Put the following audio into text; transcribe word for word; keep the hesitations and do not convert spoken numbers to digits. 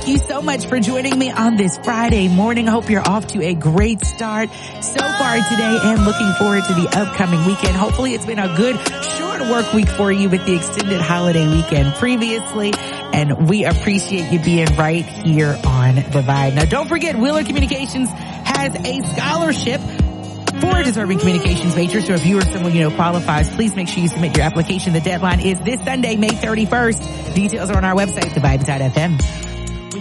thank you so much for joining me on this Friday morning. I hope you're off to a great start so far today and looking forward to the upcoming weekend. Hopefully it's been a good short work week for you with the extended holiday weekend previously. And we appreciate you being right here on The Vibe. Now, don't forget, Wheeler Communications has a scholarship for deserving communications majors. So if you or someone you know qualifies, please make sure you submit your application. The deadline is this Sunday, May thirty-first. Details are on our website, the vibe dot f m.